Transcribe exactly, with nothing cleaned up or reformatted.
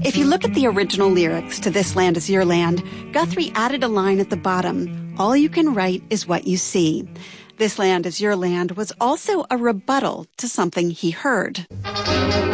If you look at the original lyrics to This Land Is Your Land, Guthrie added a line at the bottom, all you can write is what you see. This Land Is Your Land was also a rebuttal to something he heard.